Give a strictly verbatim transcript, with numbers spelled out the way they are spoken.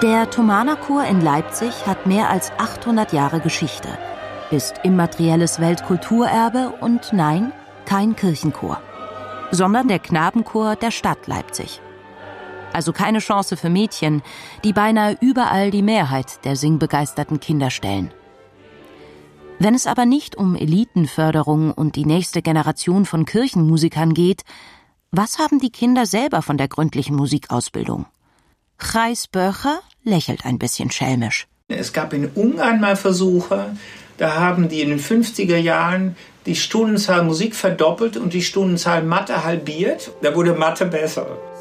Der Thomanerchor in Leipzig hat mehr als achthundert Jahre Geschichte, ist immaterielles Weltkulturerbe und nein, kein Kirchenchor, sondern der Knabenchor der Stadt Leipzig. Also keine Chance für Mädchen, die beinahe überall die Mehrheit der singbegeisterten Kinder stellen. Wenn es aber nicht um Elitenförderung und die nächste Generation von Kirchenmusikern geht, was haben die Kinder selber von der gründlichen Musikausbildung? Gijs Böcher lächelt ein bisschen schelmisch. Es gab in Ungarn mal Versuche, da haben die in den fünfziger Jahren die Stundenzahl Musik verdoppelt und die Stundenzahl Mathe halbiert. Da wurde Mathe besser.